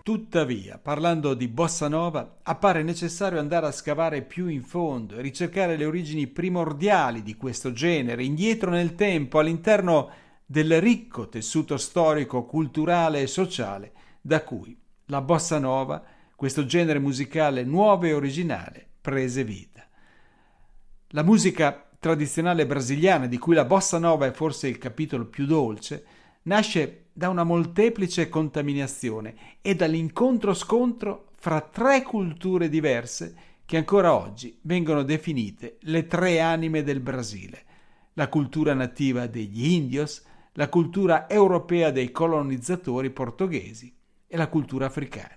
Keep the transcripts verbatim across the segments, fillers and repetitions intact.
Tuttavia, parlando di bossa nova, appare necessario andare a scavare più in fondo e ricercare le origini primordiali di questo genere, indietro nel tempo, all'interno del ricco tessuto storico, culturale e sociale da cui la bossa nova, questo genere musicale nuovo e originale, prese vita. La musica tradizionale brasiliana, di cui la bossa nova è forse il capitolo più dolce, nasce da una molteplice contaminazione e dall'incontro-scontro fra tre culture diverse che ancora oggi vengono definite le tre anime del Brasile: la cultura nativa degli indios, la cultura europea dei colonizzatori portoghesi e la cultura africana.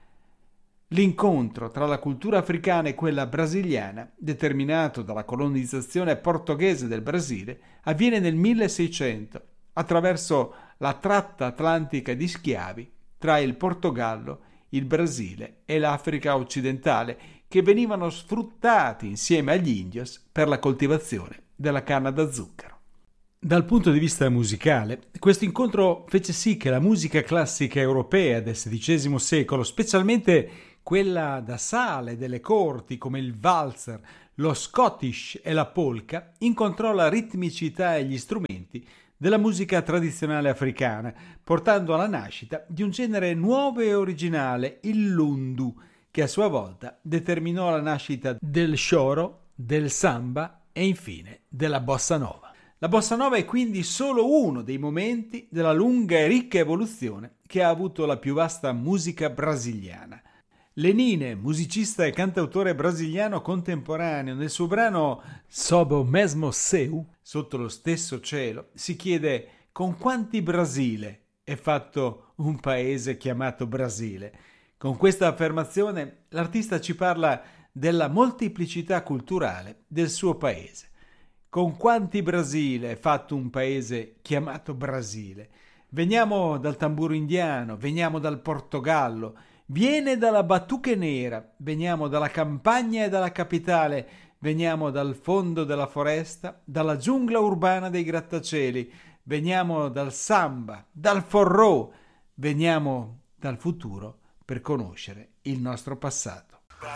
L'incontro tra la cultura africana e quella brasiliana, determinato dalla colonizzazione portoghese del Brasile, avviene nel milleseicento attraverso la tratta atlantica di schiavi tra il Portogallo, il Brasile e l'Africa occidentale, che venivano sfruttati insieme agli indios per la coltivazione della canna da zucchero. Dal punto di vista musicale, questo incontro fece sì che la musica classica europea del sedicesimo secolo, specialmente quella da sale delle corti come il valzer, lo scottish e la polka, incontrò la ritmicità e gli strumenti della musica tradizionale africana, portando alla nascita di un genere nuovo e originale, il lundu, che a sua volta determinò la nascita del choro, del samba e infine della bossa nova. La bossa nova è quindi solo uno dei momenti della lunga e ricca evoluzione che ha avuto la più vasta musica brasiliana. Lenine, musicista e cantautore brasiliano contemporaneo, nel suo brano Sob o mesmo seu, sotto lo stesso cielo, si chiede: con quanti Brasile è fatto un paese chiamato Brasile? Con questa affermazione l'artista ci parla della molteplicità culturale del suo paese. Con quanti Brasile è fatto un paese chiamato Brasile? Veniamo dal tamburo indiano, veniamo dal Portogallo, viene dalla Batuque Nera, veniamo dalla campagna e dalla capitale, veniamo dal fondo della foresta, dalla giungla urbana dei grattacieli, veniamo dal samba, dal forró, veniamo dal futuro per conoscere il nostro passato.